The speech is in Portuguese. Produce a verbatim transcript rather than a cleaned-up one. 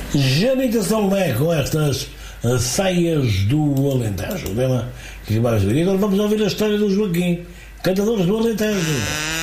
Janita Salomé com estas uh, saias do Alentejo, o tema que vais ver. E agora vamos ouvir a história do Joaquim, Cantadores do Alentejo.